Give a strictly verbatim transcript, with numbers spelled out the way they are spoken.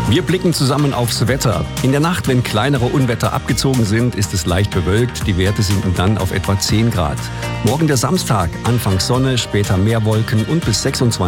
Wir blicken zusammen aufs Wetter. In der Nacht, wenn kleinere Unwetter abgezogen sind, ist es leicht bewölkt. Die Werte sinken dann auf etwa zehn Grad. Morgen der Samstag, anfangs Sonne, später mehr Wolken und bis sechsundzwanzig